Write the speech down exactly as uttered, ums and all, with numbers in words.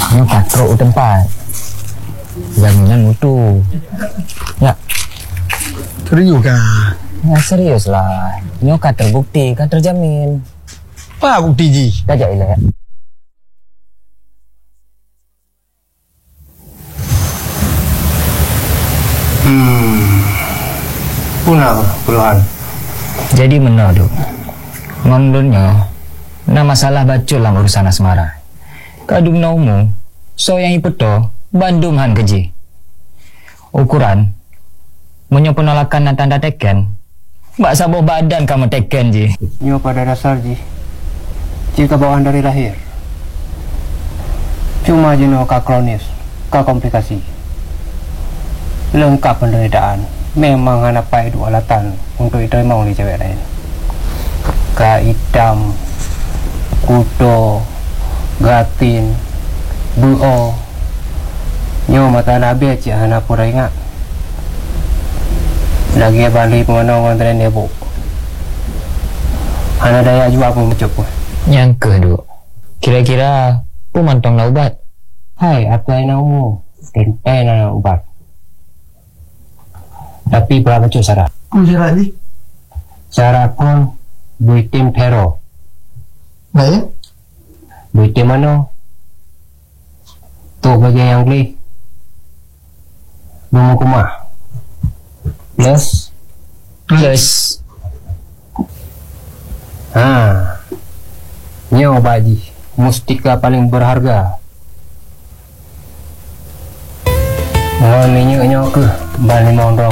Ini patrok tempat. Jaminan mutu. Ya. Serius kah? Ya serius lah. Ini kan terbukti, kan terjamin. Apa bukti ji? Kajak ilah ya. Hmm. Punah keluhan. Jadi benar tu. Ngondonnya, na masalah bacul lah urusan asmara. Kadung naumu, so yang ipeto, Bandung han keji. Ukuran, munyo penolakan dan tanda teken, mbak saboh badan kamu teken ji. Nyo pada dasar ji, jika bawaan dari lahir. Cuma jenuh ka kronis, ka komplikasi. Lengkap penderitaan. Memang anak pai dua alatan untuk diterima oleh cewek lain. Ka hitam, kuto, gatin, buo. Nyo mata nabi aja anak pura ingat. Lagi balik mengenal kontren ibu. Anak daya juga pun mencukup. Yang kedua, kira-kira pu mantong na ubat. Hai, apa yang naumu? Tempai na ubat. Tapi berapa cuy syarat? Apa syarat ni? Syarat pun buitim pero. Baik. Buitim mana? Tu bagian yang beli. Bumbu kumah. Plus. Plus. Ha. Nyo baji. Mustika paling berharga. Ngon ni nyo nyo ke? Balik mau